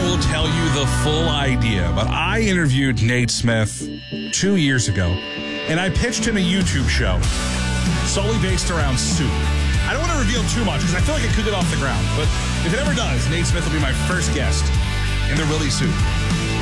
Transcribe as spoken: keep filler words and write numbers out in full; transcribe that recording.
will tell you the full idea, but I interviewed Nate Smith two years ago, and I pitched him a YouTube show solely based around soup. I don't want to reveal too much because I feel like it could get off the ground, but if it ever does, Nate Smith will be my first guest in the Really Soup.